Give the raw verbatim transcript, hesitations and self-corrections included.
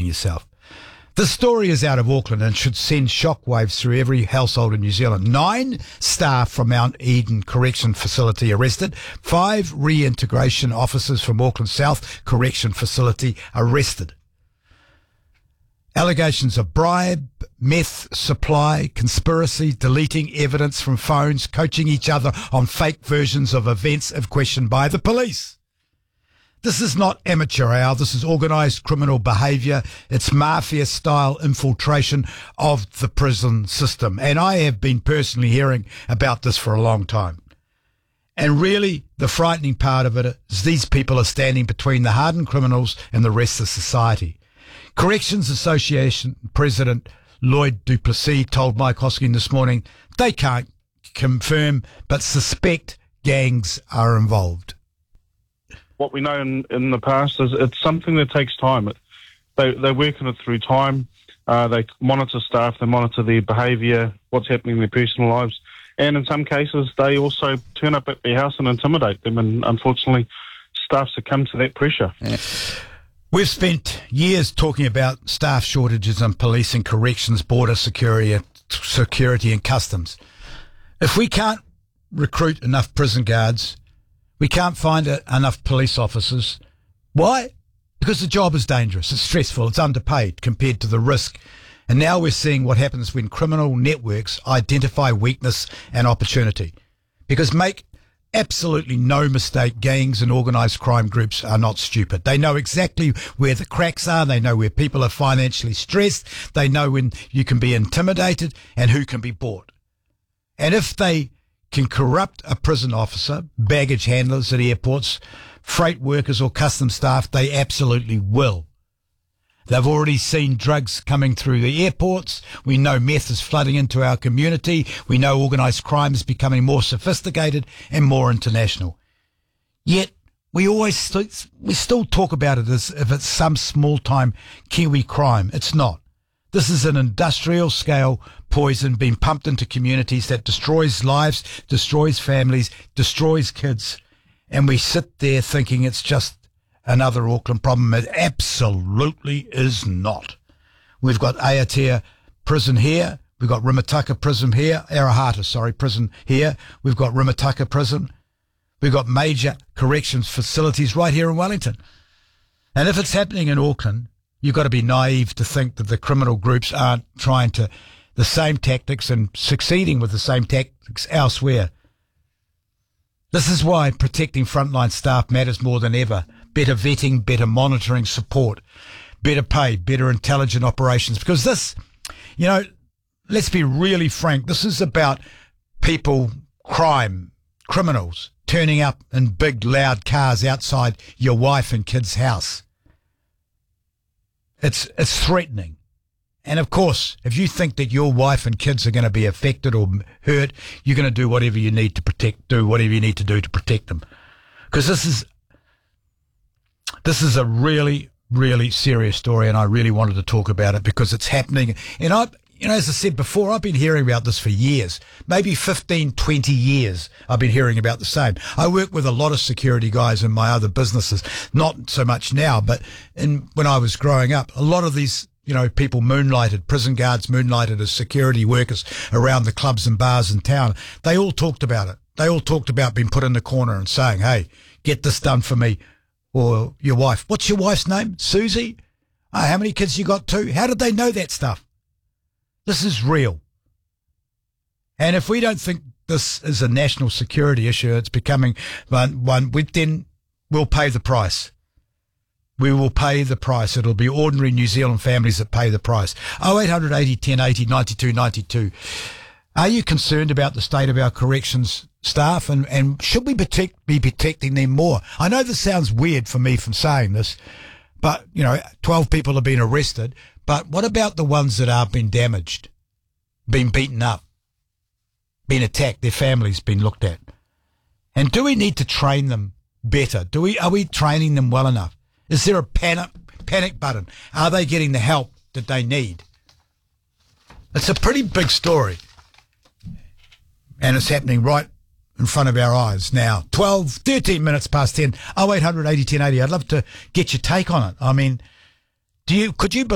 yourself. The story is out of Auckland and should send shockwaves through every household in New Zealand. Nine staff from Mount Eden Correction Facility arrested. Five reintegration officers from Auckland South Correction Facility arrested. Allegations of bribe, meth supply, conspiracy, deleting evidence from phones, coaching each other on fake versions of events if questioned by the police. This is not amateur hour. This is organised criminal behaviour. It's mafia-style infiltration of the prison system. And I have been personally hearing about this for a long time. And really, the frightening part of it is these people are standing between the hardened criminals and the rest of society. Corrections Association President Lloyd du Plessis told Mike Hosking this morning they can't confirm but suspect gangs are involved. What we know in, in the past is it's something that takes time. It, they, they're working it through time. Uh, they monitor staff, they monitor their behaviour, what's happening in their personal lives. And in some cases, they also turn up at their house and intimidate them. And unfortunately, staff succumb to that pressure. Yeah. We've spent years talking about staff shortages in police and corrections, border security, security and customs. If we can't recruit enough prison guards, we can't find enough police officers. Why? Because the job is dangerous, it's stressful, it's underpaid compared to the risk. And now we're seeing what happens when criminal networks identify weakness and opportunity. Because make absolutely no mistake, gangs and organised crime groups are not stupid. They know exactly where the cracks are. They know where people are financially stressed. They know when you can be intimidated and who can be bought. And if they can corrupt a prison officer, baggage handlers at airports, freight workers or customs staff, they absolutely will. They've already seen drugs coming through the airports. We know meth is flooding into our community. We know organised crime is becoming more sophisticated and more international. Yet, we always st- we still talk about it as if it's some small-time Kiwi crime. It's not. This is an industrial-scale poison being pumped into communities that destroys lives, destroys families, destroys kids. And we sit there thinking it's just another Auckland problem. It absolutely is not. We've got Aotea prison here. We've got Rimutaka prison here. Arahata, sorry, prison here. We've got Rimutaka prison. We've got major corrections facilities right here in Wellington. And if it's happening in Auckland, you've got to be naive to think that the criminal groups aren't trying to the same tactics and succeeding with the same tactics elsewhere. This is why protecting frontline staff matters more than ever. Better vetting, better monitoring support, better pay, better intelligent operations. Because this, you know, let's be really frank, this is about people, crime, criminals, turning up in big, loud cars outside your wife and kid's house. It's, it's threatening. And of course, if you think that your wife and kids are going to be affected or hurt, you're going to do whatever you need to protect, do whatever you need to do to protect them. Because this is, this is a really, really serious story, and I really wanted to talk about it because it's happening. And I, you know, as I said before, I've been hearing about this for years, maybe fifteen, twenty years. I've been hearing about the same. I work with a lot of security guys in my other businesses, not so much now, but in, when I was growing up, a lot of these, you know, people moonlighted, prison guards moonlighted as security workers around the clubs and bars in town. They all talked about it. They all talked about being put in the corner and saying, hey, get this done for me. Or your wife. What's your wife's name? Susie? Oh, how many kids you got too? How did they know that stuff? This is real. And if we don't think this is a national security issue, it's becoming one, one we, then we'll pay the price. We will pay the price. It'll be ordinary New Zealand families that pay the price. oh eight hundred eighty, ten eighty, ninety-two ninety-two. Are you concerned about the state of our corrections staff, and, and should we protect, be protecting them more? I know this sounds weird for me from saying this, but, you know, twelve people have been arrested, but what about the ones that have been damaged, been beaten up, been attacked, their families been looked at? And do we need to train them better? Do we, are we training them well enough? Is there a panic, panic button? Are they getting the help that they need? It's a pretty big story. And it's happening right in front of our eyes now. twelve, thirteen minutes past ten. oh eight hundred eighty, ten eighty. I'd love to get your take on it. I mean, do you, could you